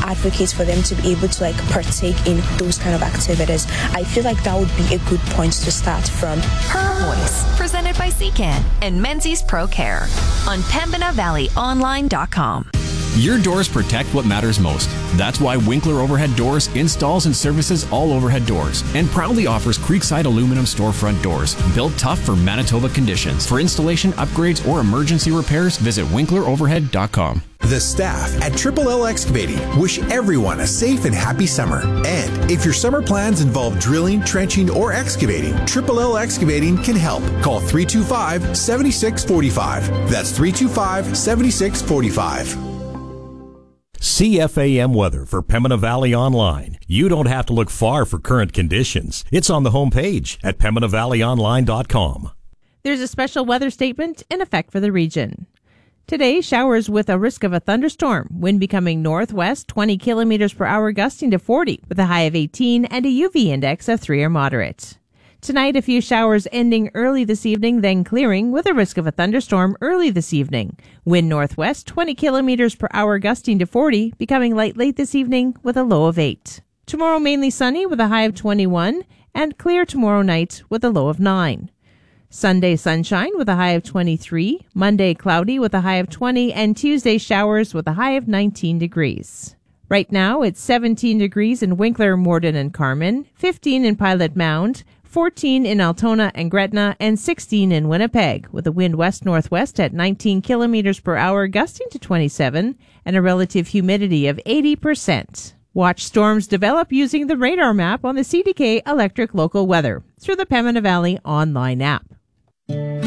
advocate for them to be able to partake in those kind of activities. I feel like that would be a good point to start from. Her Voice, presented by Secan and Menzies Pro Care on PembinaValleyOnline.com. Your doors protect what matters most. That's why Winkler Overhead Doors installs and services all overhead doors and proudly offers Creekside aluminum storefront doors, built tough for Manitoba conditions. For installation, upgrades, or emergency repairs, visit winkleroverhead.com. The staff at Triple L Excavating wish everyone a safe and happy summer. And if your summer plans involve drilling, trenching, or excavating, Triple L Excavating can help. Call 325-7645. That's 325-7645. CFAM weather for Pembina Valley Online. You don't have to look far for current conditions. It's on the homepage at PembinaValleyOnline.com. There's a special weather statement in effect for the region. Today, showers with a risk of a thunderstorm. Wind becoming northwest, 20 kilometers per hour, gusting to 40, with a high of 18 and a UV index of 3 or moderate. Tonight, a few showers ending early this evening, then clearing with a risk of a thunderstorm early this evening. Wind northwest, 20 kilometers per hour, gusting to 40, becoming light late this evening with a low of 8. Tomorrow, mainly sunny with a high of 21, and clear tomorrow night with a low of 9. Sunday, sunshine with a high of 23. Monday, cloudy with a high of 20, and Tuesday, showers with a high of 19 degrees. Right now, it's 17 degrees in Winkler, Morden, and Carman, 15 in Pilot Mound, 14 in Altona and Gretna, and 16 in Winnipeg, with a wind west-northwest at 19 kilometers per hour, gusting to 27, and a relative humidity of 80%. Watch storms develop using the radar map on the CDK Electric Local Weather through the Pembina Valley online app.